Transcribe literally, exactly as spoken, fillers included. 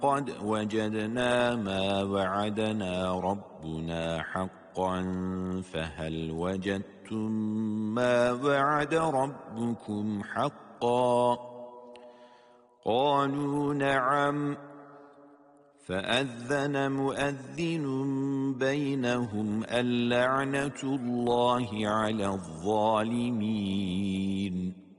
قد وجدنا ما وعدنا ربنا حقا فهل وجدتم ما وعد ربكم حقا قالوا نعم فأذن مؤذن بينهم اللعنة الله على الظالمين